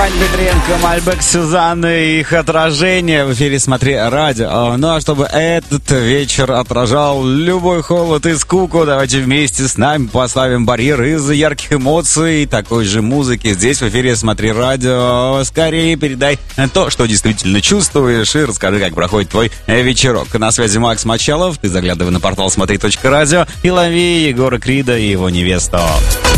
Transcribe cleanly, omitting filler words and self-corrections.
Вань Петренко, Мальбек, Сюзанна и их отражение в эфире «Смотри радио». Ну а чтобы этот вечер отражал любой холод и скуку, давайте вместе с нами поставим барьер из ярких эмоций и такой же музыки. Здесь в эфире «Смотри радио». Скорее передай то, что действительно чувствуешь, и расскажи, как проходит твой вечерок. На связи Макс Мочалов, ты заглядывай на портал смотри.радио и лови Егора Крида и его невесту.